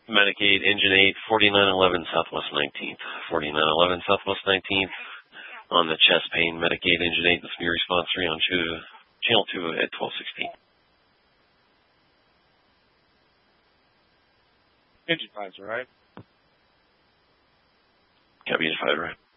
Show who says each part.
Speaker 1: Medicaid, Engine 8, 4911 Southwest 19th. 4911 Southwest 19th on the chest pain, Medicaid, Engine 8. This will be response 3 on channel 2 at 1216.
Speaker 2: Engine 5's right.
Speaker 1: Copy, Engine 5, right.